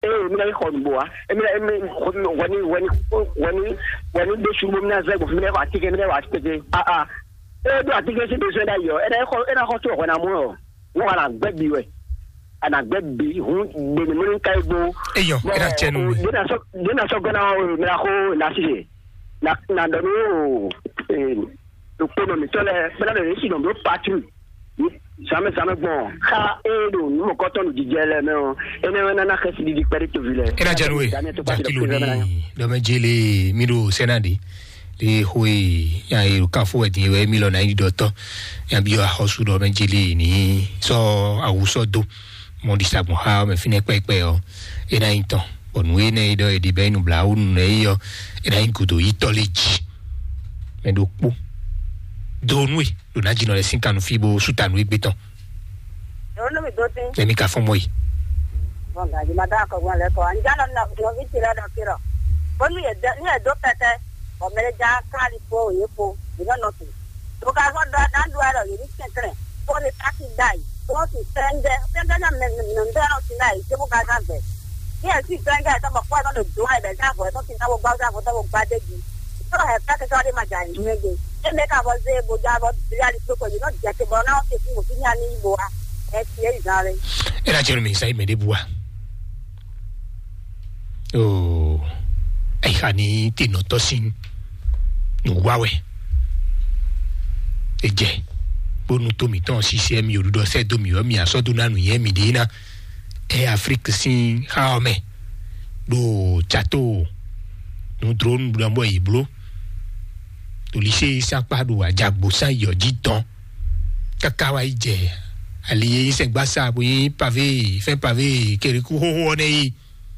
mina ikhomboa mina when de shumo mina zego mina ba tike mina ba tike do atike se de so da yo ena ko to na mo wo ala gbebi we ana gbebi hu de ni kai bo eyo era chenu dina so gona mina ko na sije na do no to kono mi tole bela de si no patru Jamais bon. Ka edo no koton dijele me o. Ene na khesi di perito vile. Era janwe. Jakiloni do mejele miro senadi. Le hoi ya iru kafu edi we milo na idoto. Ya bio hosu do mejele ni so awuso do. Mo disabo ha me fine pepe o. Era inton. Bonwe ne ido edi be nu blau ne yo. Era inkudo itoliji. Me do pu. Donwe do na jino le sinkanu fibo sutanu igbeton no me dote le mi ka fomo yi bonga di mada ko won le ko anjalo na no vitira da kiro bonu ye do tete o mele ja kali po yepo ino no tu to ka go da do aro yi sekre po le taki dai to si sende na no ndaro sinai ke mo ka gambe ye si sende ta mo kwa no do ai be ja fo to tin ta bo ba ja fo to bo ba de gi to he ta ke so de ma ja ni nge Emeka was able to have really so you not get about now if you see any boa era jeremy sai me de boa oh ai hani tino tosin no wawe eje bonu to mi ton si mi orudo se do mi o mi asodo nanu yen mi de na e afrique sin ha me do chateau no drone bu mo iblo to lycée Sankpado Ajagbo San Yojiton kakawa ije aliye se gbasa boyin pavé fait pavé keriku ho ne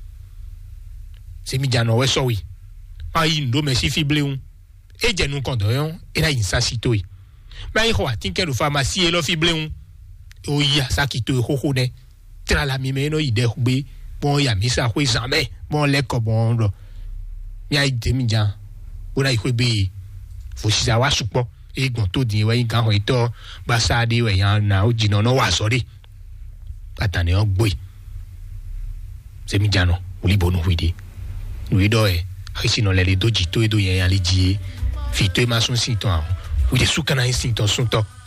se mi jano we so wi ayi ndo me si fibleun eje nu kondoyon era insasito yi ba yi ho atinke do pharmacie e lo fibleun o ya sakito ho ho ne tra la mi me no ide gbe bon ya mi sa ho examen bon le ko bon ro ya ide mi jan ora ihwe be fosisa wa supo egbon to din we nkan ho ito basa de we yan na o jino no wa sori atani o gbo se mi jano ulibonu wide nuido e hisino le doji to edo yan ali ji fi to ma sun sin ton o de sukana sin ton sun to